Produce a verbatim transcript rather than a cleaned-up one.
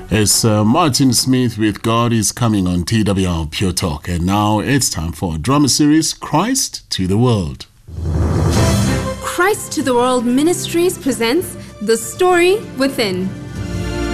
It's uh, Martin Smith with God is Coming on T W R Pure Talk. And now it's time for a drama series, Christ to the World. Christ to the World Ministries presents The Story Within.